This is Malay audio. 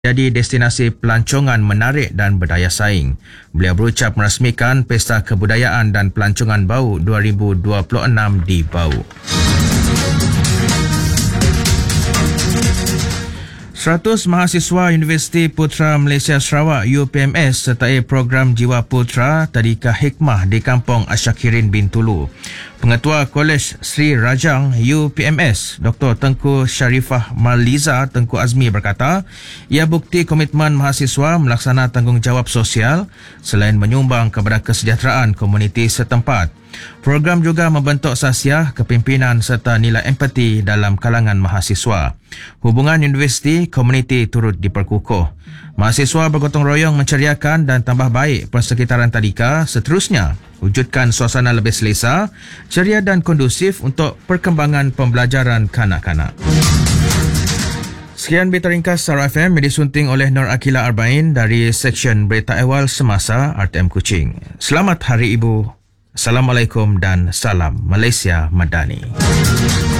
jadi destinasi pelancongan menarik dan berdaya saing. Beliau berucap merasmikan Pesta Kebudayaan dan Pelancongan Bau 2026 di Bau. 100 mahasiswa Universiti Putra Malaysia Sarawak UPMS sertai program Jiwa Putra Tadika Hikmah di Kampung Asyakirin Bintulu. Pengetua Kolej Sri Rajang UPMS Dr. Tengku Sharifah Maliza Tengku Azmi berkata, ia bukti komitmen mahasiswa melaksana tanggungjawab sosial selain menyumbang kepada kesejahteraan komuniti setempat. Program juga membentuk sasiah, kepimpinan serta nilai empati dalam kalangan mahasiswa. Hubungan universiti komuniti turut diperkukuh. Mahasiswa bergotong royong menceriakan dan tambah baik persekitaran tadika. Seterusnya, wujudkan suasana lebih selesa, ceria dan kondusif untuk perkembangan pembelajaran kanak-kanak. Sekian berita ringkas Star FM yang disunting oleh Nur Akila Arba'in dari Seksyen Berita Awal Semasa RTM Kuching. Selamat Hari Ibu. Assalamualaikum dan salam Malaysia Madani.